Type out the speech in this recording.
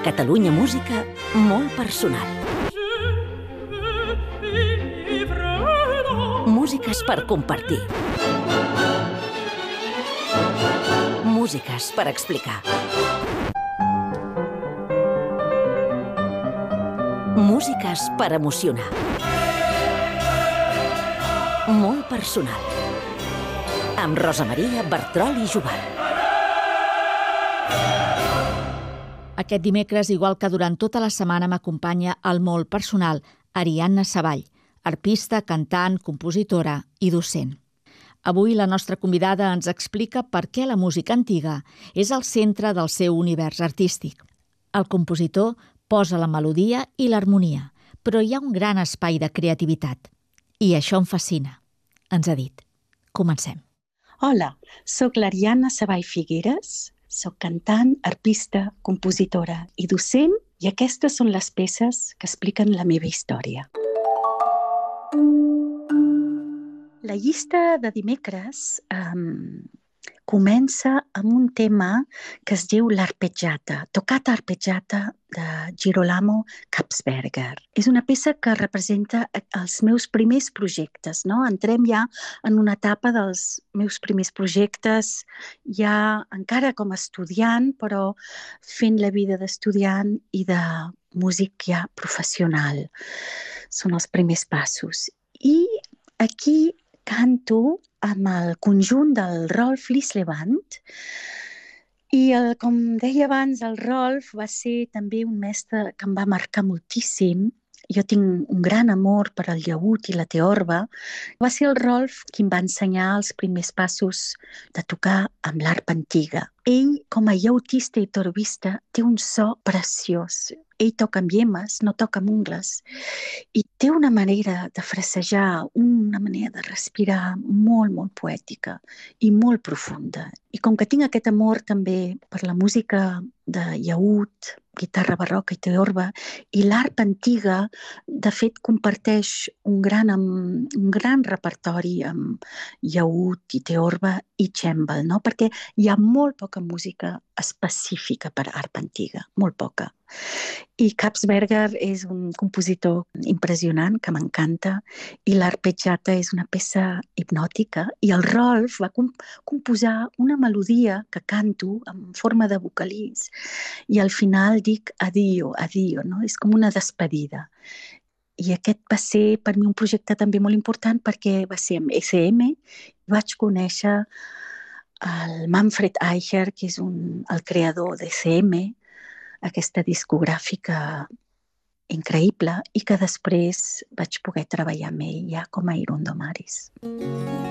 Catalunya Música, molt personal. Músiques per compartir. Músiques per explicar. Músiques per emocionar. Molt personal. Amb Rosa Maria Bertrol i Jubal. Aquest dimecres, igual que durant tota la setmana, m'acompanya el molt personal Ariadna Savall, arpista, cantant, compositora i docent. Avui la nostra convidada ens explica per què la música antiga és el centre del seu univers artístic. El compositor posa la melodia i l'harmonia, però hi ha un gran espai de creativitat. I això em fascina, ens ha dit. Comencem. Hola, soc l'Ariadna Savall Figueres, soc cantant, arpista, compositora i docent, i aquestes són les peces que expliquen la meva història. La llista de dimecres comença amb un tema que es diu l'arpeggiata, toccata arpeggiata de Girolamo Kapsberger. És una peça que representa els meus primers projectes, no? Entrem ja en una etapa dels meus primers projectes, ja encara com a estudiant, però fent la vida d'estudiant i de músic ja professional. Són els primers passos. I aquí canto amb el conjunt del Rolf Lisleband i, com deia abans, el Rolf va ser també un mestre que em va marcar moltíssim. Jo tinc un gran amor per al llaüt i la teorba. Va ser el Rolf qui em va ensenyar els primers passos de tocar amb l'arpa antiga. Ell, com a llaütista i teorbista, té un so preciós. Ell toca amb llemes, no toca amb ungles. I té una manera de frasejar, una manera de respirar molt, molt poètica i molt profunda. I com que tinc aquest amor també per la música de llaüt, guitarra barroca i teorba, i l'arpa antiga, de fet, comparteix un gran repertori amb llaüt i teorba i cembal, no? Perquè hi ha molt poca música específica per arpa antiga, molt poca. I Kapsberger és un compositor impressionant que m'encanta, i l'arpeggiata és una peça hipnòtica, i el Rolf va composar una melodia que canto en forma de vocalís, i al final dic addio, addio, no? És com una despedida. I aquest va ser per mi un projecte també molt important perquè va ser amb SM, i vaig conèixer el Manfred Eicher, que és el creador d'ECM, aquesta discogràfica increïble, i que després vaig poder treballar amb ell ja com a Hirundo Maris.